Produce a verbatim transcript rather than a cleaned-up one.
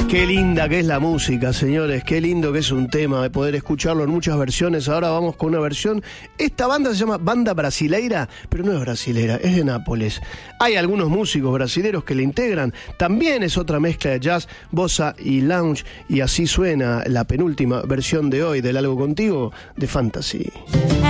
Qué linda que es la música, señores, qué lindo que es un tema de poder escucharlo en muchas versiones. Ahora vamos con una versión. Esta banda se llama Banda Brasileira, pero no es brasilera, es de Nápoles. Hay algunos músicos brasileros que le integran. También es otra mezcla de jazz, bossa y lounge. Y así suena la penúltima versión de hoy del Algo Contigo de Fantasy.